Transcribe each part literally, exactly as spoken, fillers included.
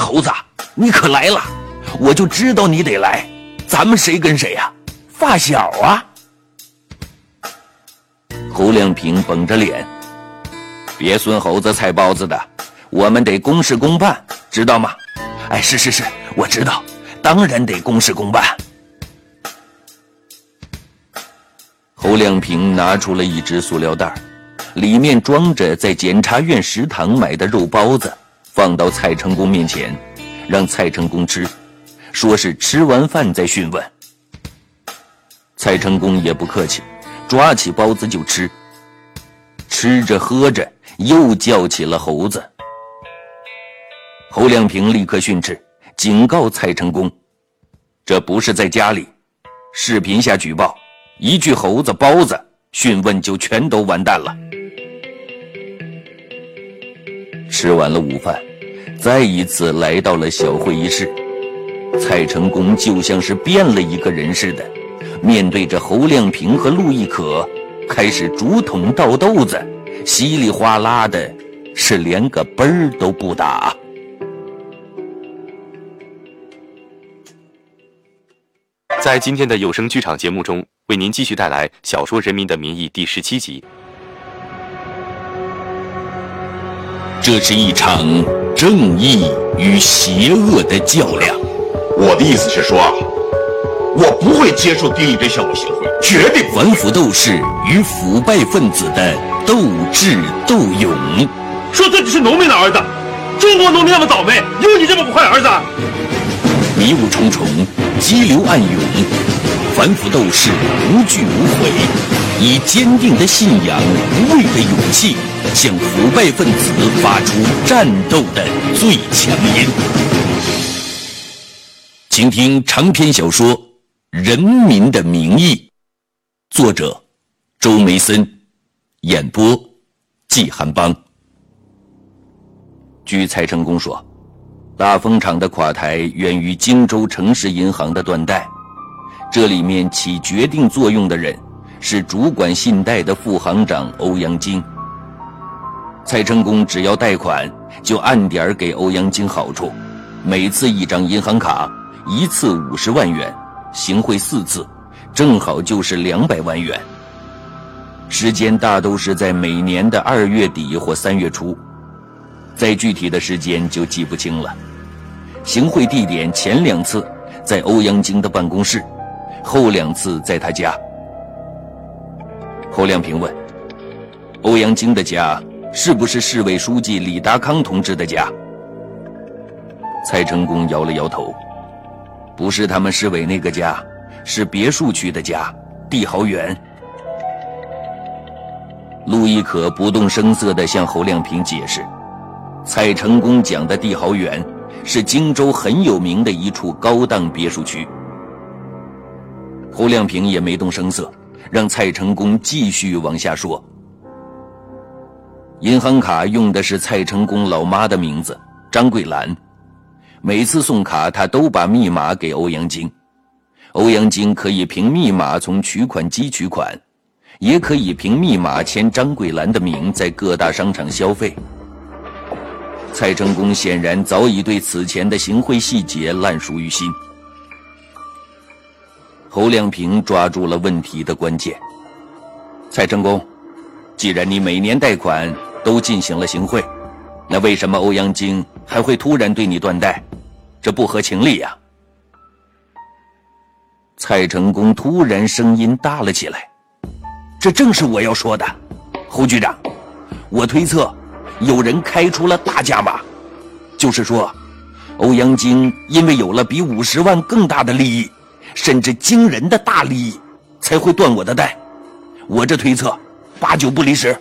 猴子，你可来了，我就知道你得来，咱们谁跟谁呀、啊？发小啊！侯亮平绷着脸，别孙猴子菜包子的，我们得公事公办，知道吗？哎，是是是，我知道，当然得公事公办。侯亮平拿出了一只塑料袋，里面装着在检察院食堂买的肉包子，放到蔡成功面前，让蔡成功吃，说是吃完饭再讯问。蔡成功也不客气，抓起包子就吃，吃着喝着又叫起了猴子。侯亮平立刻训斥，警告蔡成功，这不是在家里，视频下举报，一句猴子包子讯问就全都完蛋了。吃完了午饭，再一次来到了小会议室，蔡成功就像是变了一个人似的，面对着侯亮平和陆亦可，开始竹筒倒豆子，稀里哗啦的，是连个奔儿都不打。 在今天的有声剧场节目中，为您继续带来小说《人民的名义》第十七集。 这是一场正义与邪恶的较量。 我的意思是说啊，我不会接受丁义珍向我行贿，绝对不。 反腐斗士与腐败分子的斗智斗勇。 说自己是农民的儿子，中国农民那么倒霉，有你这么个坏儿子？ 迷雾重重，激流暗涌，反腐斗士无惧无悔，以坚定的信仰、无畏的勇气，向腐败分子发出战斗的最强音。请听长篇小说《人民的名义》，作者周梅森，演播季寒邦。据蔡成功说，大风厂的垮台源于荆州城市银行的断贷，这里面起决定作用的人是主管信贷的副行长欧阳菁。蔡成功只要贷款就按点给欧阳菁好处，每次一张银行卡，一次五十万元，行贿四次，正好就是两百万元。时间大都是在每年的二月底或三月初，再具体的时间就记不清了。行贿地点前两次在欧阳菁的办公室，后两次在他家。侯亮平问，欧阳菁的家是不是市委书记李达康同志的家？蔡成功摇了摇头，不是他们市委那个家，是别墅区的家，帝豪园。陆亦可不动声色地向侯亮平解释，蔡成功讲的帝豪园是荆州很有名的一处高档别墅区。侯亮平也没动声色，让蔡成功继续往下说。银行卡用的是蔡成功老妈的名字张桂兰，每次送卡他都把密码给欧阳菁，欧阳菁可以凭密码从取款机取款，也可以凭密码签张桂兰的名在各大商场消费。蔡成功显然早已对此前的行贿细节烂熟于心。侯亮平抓住了问题的关键。蔡成功，既然你每年贷款都进行了行贿，那为什么欧阳菁还会突然对你断贷？这不合情理呀。蔡成功突然声音大了起来，这正是我要说的。侯局长，我推测有人开出了大价码，就是说欧阳菁因为有了比五十万更大的利益，甚至惊人的大利益，才会断我的贷。我这推测八九不离十。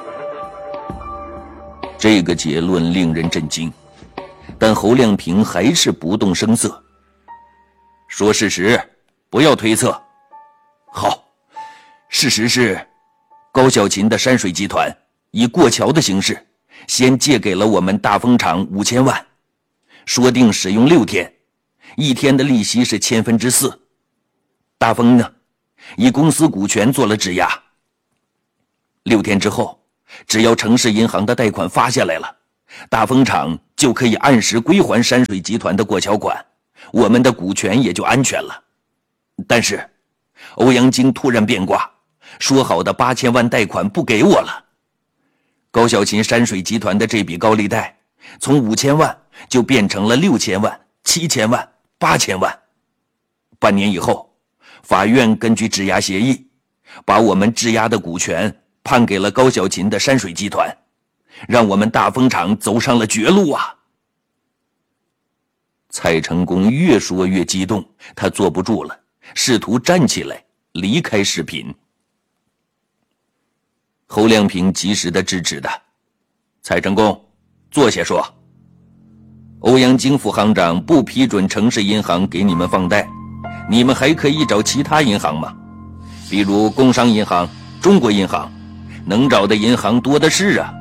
这个结论令人震惊，但侯亮平还是不动声色。说事实，不要推测。好，事实是高小琴的山水集团以过桥的形式先借给了我们大丰厂五千万，说定使用六天，一天的利息是千分之四。大丰呢，以公司股权做了质押。六天之后，只要城市银行的贷款发下来了， 大风厂就可以按时归还山水集团的过桥款，我们的股权也就安全了。但是欧阳菁突然变卦，说好的八千万贷款不给我了。高小琴山水集团的这笔高利贷从五千万就变成了六千万、七千万、八千万。半年以后，法院根据质押协议，把我们质押的股权判给了高小琴的山水集团，让我们大风厂走上了绝路啊！蔡成功越说越激动，他坐不住了，试图站起来离开视频。侯亮平及时地制止他：“蔡成功，坐下说。欧阳菁副行长不批准城市银行给你们放贷，你们还可以找其他银行吗？比如工商银行、中国银行，能找的银行多的是啊。”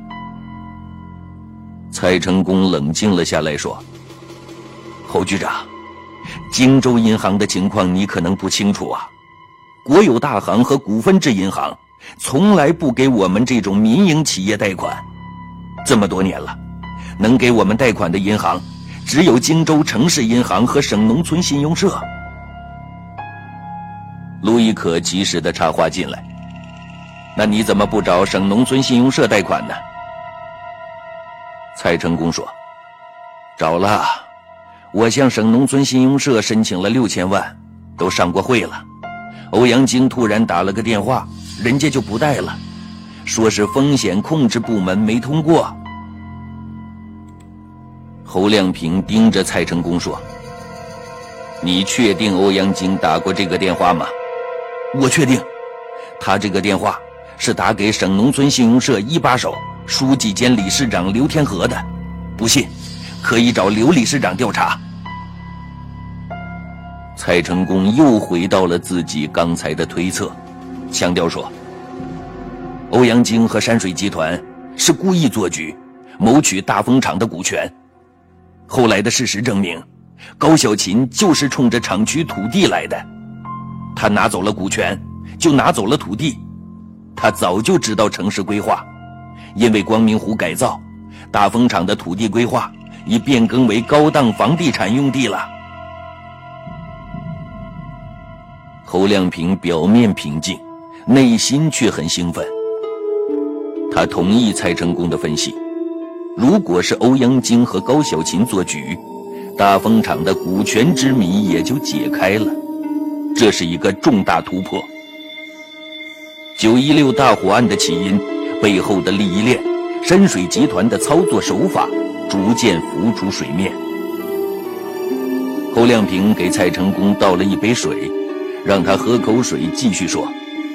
蔡成功冷静了下来说：“侯局长，荆州银行的情况你可能不清楚啊，国有大行和股份制银行从来不给我们这种民营企业贷款，这么多年了，能给我们贷款的银行只有荆州城市银行和省农村信用社。”陆亦可及时地插话进来：“那你怎么不找省农村信用社贷款呢？”蔡成功说：“找了，我向省农村信用社申请了六千万，都上过会了。欧阳菁突然打了个电话，人家就不贷了，说是风险控制部门没通过。”侯亮平盯着蔡成功说：“你确定欧阳菁打过这个电话吗？”“我确定，他这个电话是打给省农村信用社一把手、书记兼理事长刘天和的，不信可以找刘理事长调查。”蔡成功又回到了自己刚才的推测，强调说：“欧阳菁和山水集团是故意做局，谋取大风厂的股权。后来的事实证明，高小琴就是冲着厂区土地来的。他拿走了股权，就拿走了土地。他早就知道城市规划，因为光明湖改造，大风厂的土地规划已变更为高档房地产用地了。”侯亮平表面平静，内心却很兴奋。他同意蔡成功的分析，如果是欧阳菁和高小琴做局，大风厂的股权之谜也就解开了，这是一个重大突破。九一六大火案的起因，背后的利益链，山水集团的操作手法逐渐浮出水面。侯亮平给蔡成功倒了一杯水，让他喝口水继续说。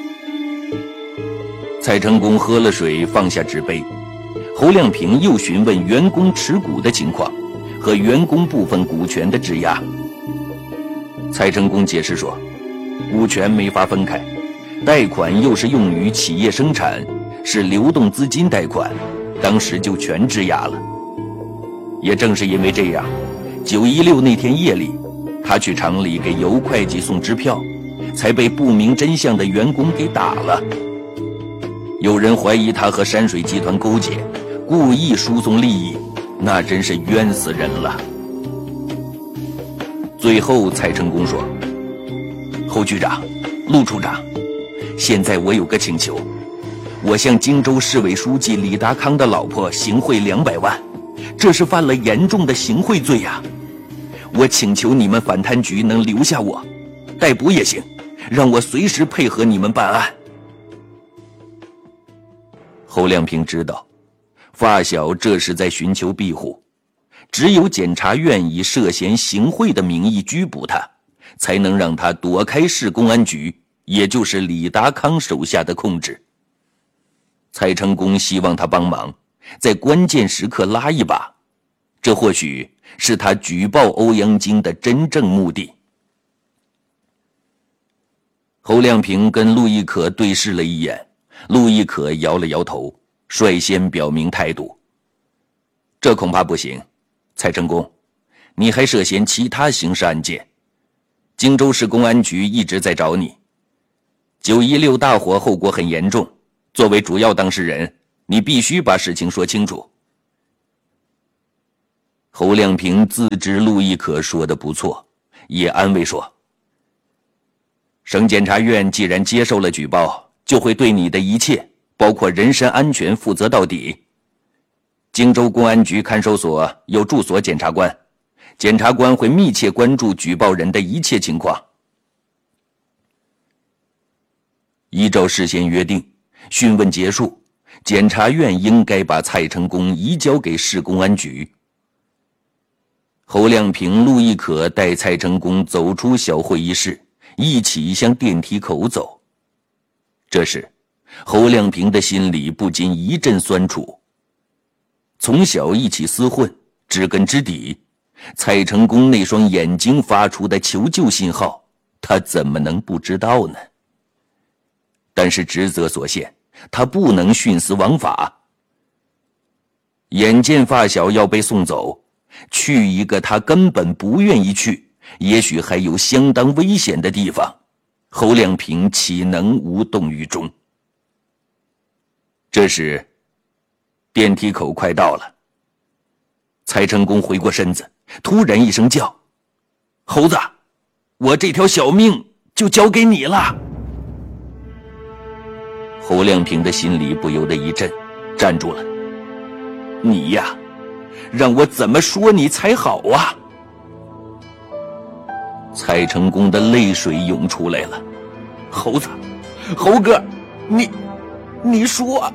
蔡成功喝了水，放下纸杯。侯亮平又询问员工持股的情况和员工部分股权的质押。蔡成功解释说，股权没法分开，贷款又是用于企业生产，是流动资金贷款，当时就全质押了。也正是因为这样，九一六那天夜里，他去厂里给尤会计送支票，才被不明真相的员工给打了。有人怀疑他和山水集团勾结，故意输送利益，那真是冤死人了。最后蔡成功说，侯局长、陆处长，现在我有个请求，我向荆州市委书记李达康的老婆行贿两百万，这是犯了严重的行贿罪呀、啊！我请求你们反贪局能留下我，逮捕也行，让我随时配合你们办案。侯亮平知道，发小这是在寻求庇护，只有检察院以涉嫌行贿的名义拘捕他，才能让他躲开市公安局，也就是李达康手下的控制。蔡成功希望他帮忙，在关键时刻拉一把，这或许是他举报欧阳菁的真正目的。侯亮平跟陆亦可对视了一眼，陆亦可摇了摇头，率先表明态度。这恐怕不行，蔡成功，你还涉嫌其他刑事案件，荆州市公安局一直在找你。九一六大火后果很严重，作为主要当事人，你必须把事情说清楚。 侯亮平自知陆亦可说的不错，也安慰说：省检察院既然接受了举报，就会对你的一切，包括人身安全负责到底。荆州公安局看守所有驻所检察官，检察官会密切关注举报人的一切情况。依照事先约定，讯问结束，检察院应该把蔡成功移交给市公安局。侯亮平、陆亦可带蔡成功走出小会议室，一起向电梯口走。这时，侯亮平的心里不禁一阵酸楚。从小一起厮混，知根知底，蔡成功那双眼睛发出的求救信号，他怎么能不知道呢？但是职责所限，他不能徇私枉法。眼见发小要被送走，去一个他根本不愿意去，也许还有相当危险的地方，侯亮平岂能无动于衷？这时，电梯口快到了，蔡成功回过身子，突然一声叫：“猴子，我这条小命就交给你了！”侯亮平的心里不由得一震，站住了。你呀，让我怎么说你才好啊？蔡成功的泪水涌出来了。猴子，猴哥，你，你说。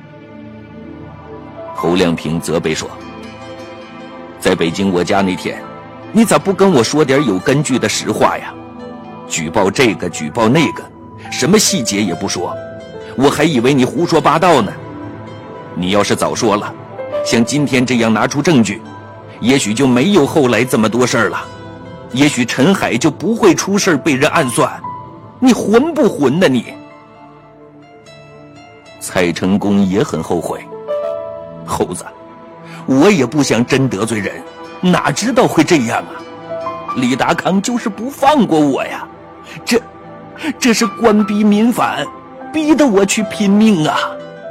侯亮平责备说：在北京我家那天，你咋不跟我说点有根据的实话呀？举报这个，举报那个，什么细节也不说，我还以为你胡说八道呢。你要是早说了，像今天这样拿出证据，也许就没有后来这么多事儿了，也许陈海就不会出事被人暗算。你混不混呢你？蔡成功也很后悔。猴子，我也不想真得罪人，哪知道会这样啊？李达康就是不放过我呀，这这是官逼民反，逼得我去拼命啊！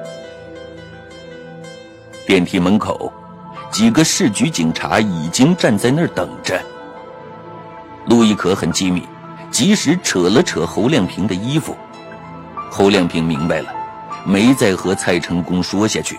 电梯门口，几个市局警察已经站在那儿等着。陆亦可很机敏，及时扯了扯侯亮平的衣服。侯亮平明白了，没再和蔡成功说下去。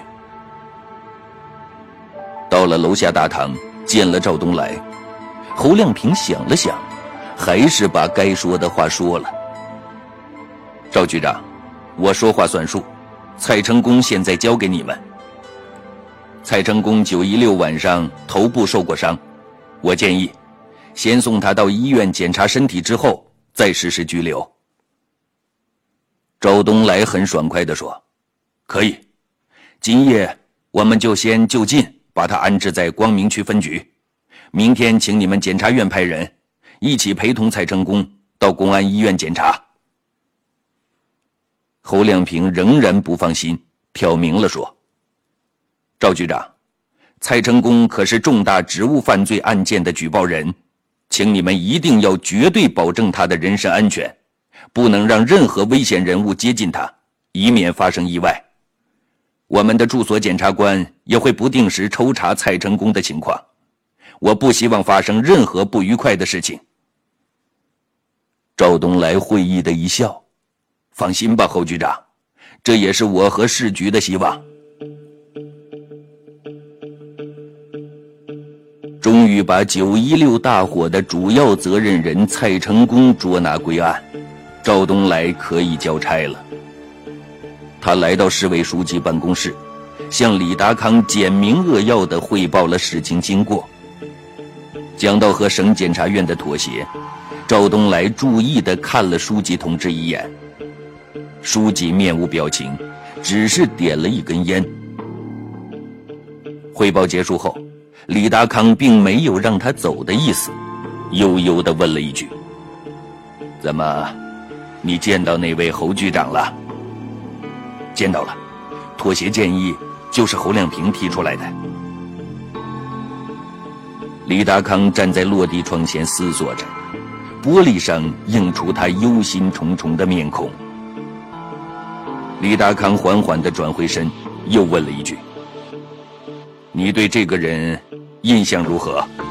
到了楼下大堂，见了赵东来，侯亮平想了想，还是把该说的话说了。赵局长，我说话算数，蔡成功现在交给你们。蔡成功九一六晚上头部受过伤，我建议先送他到医院检查身体，之后再实施拘留。赵东来很爽快地说：可以，今夜我们就先就近把他安置在光明区分局，明天请你们检察院派人一起陪同蔡成功到公安医院检查。侯亮平仍然不放心，挑明了说：赵局长，蔡成功可是重大职务犯罪案件的举报人，请你们一定要绝对保证他的人身安全，不能让任何危险人物接近他，以免发生意外。我们的驻所检察官也会不定时抽查蔡成功的情况，我不希望发生任何不愉快的事情。赵东来会意的一笑：放心吧，侯局长，这也是我和市局的希望。终于把九一六大火的主要责任人蔡成功捉拿归案，赵东来可以交差了。他来到市委书记办公室，向李达康简明扼要地汇报了事情经过。讲到和省检察院的妥协，赵东来注意地看了书记同志一眼。书记面无表情，只是点了一根烟。汇报结束后，李达康并没有让他走的意思，悠悠地问了一句：怎么，你见到那位侯局长了？见到了，妥协建议就是侯亮平提出来的。李达康站在落地窗前思索着，玻璃上映出他忧心忡忡的面孔。李达康缓缓地转回身，又问了一句：你对这个人印象如何？